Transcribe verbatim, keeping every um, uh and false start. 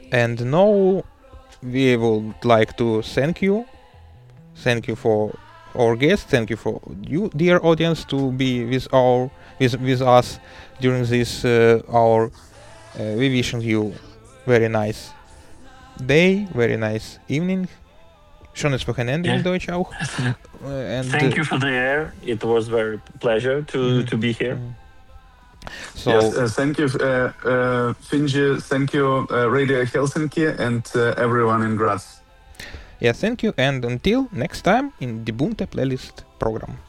And now we would like to thank you. Thank you for our guests. Thank you for you, dear audience, to be with our with with us during this uh, hour. Uh, we wishing you very nice day, very nice evening. Schönes Wochenende in Yeah. Deutsch auch. Uh, and Thank uh, you for the air. It was very pleasure to Mhm. to be here. Mhm. So Yes, uh, thank you, uh, uh, Finji. Thank you, uh, Radio Helsinki, and uh, everyone in Graz. yeah, thank you, and until next time in the Bunte Playlist program.